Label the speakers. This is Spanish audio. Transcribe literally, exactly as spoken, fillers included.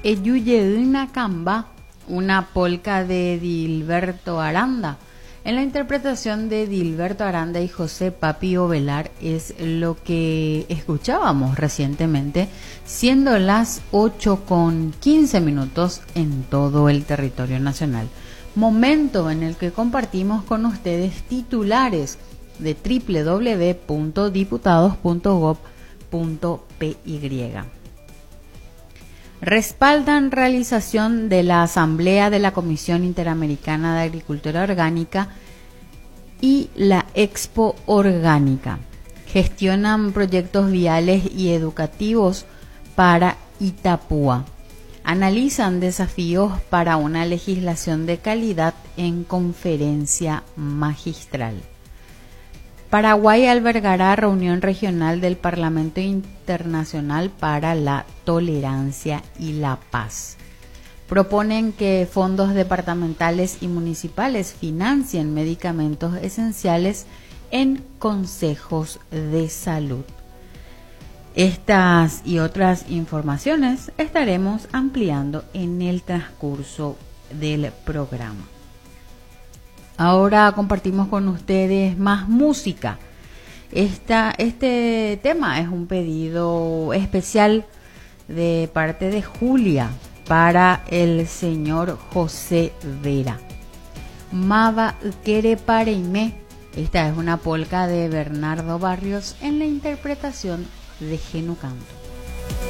Speaker 1: Eyuyeuna Camba, una polca de Dilberto Aranda. En la interpretación de Dilberto Aranda y José Papi Ovelar es lo que escuchábamos recientemente, siendo las ocho con quince minutos en todo el territorio nacional. Momento en el que compartimos con ustedes titulares de doble u doble u doble u punto diputados punto gob punto pe ye. Respaldan realización de la Asamblea de la Comisión Interamericana de Agricultura Orgánica y la Expo Orgánica. Gestionan proyectos viales y educativos para Itapúa. Analizan desafíos para una legislación de calidad en conferencia magistral. Paraguay albergará reunión regional del Parlamento Internacional para la Tolerancia y la Paz. Proponen que fondos departamentales y municipales financien medicamentos esenciales en consejos de salud. Estas y otras informaciones estaremos ampliando en el transcurso del programa. Ahora compartimos con ustedes más música. Esta, este tema es un pedido especial de parte de Julia para el señor José Vera. Mava Quere Pareime. Esta es una polca de Bernardo Barrios en la interpretación de Genu Canto.